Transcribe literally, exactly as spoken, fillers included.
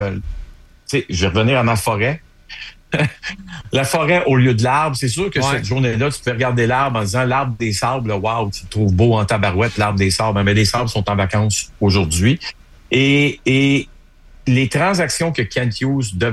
tu sais, je vais revenir à ma forêt. La forêt au lieu de l'arbre, c'est sûr que Ouais. cette journée-là, tu peux regarder l'arbre en disant l'arbre des sables, là, wow, tu le trouves beau en tabarouette, l'arbre des sables. Mais les sables sont en vacances aujourd'hui. Et, et les transactions que Kent Hughes devait